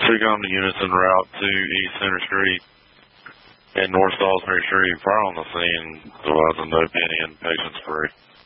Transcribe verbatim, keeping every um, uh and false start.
took on the units en route to East Center Street and North Salisbury Street. Fire on the scene. There was no penny in patients free.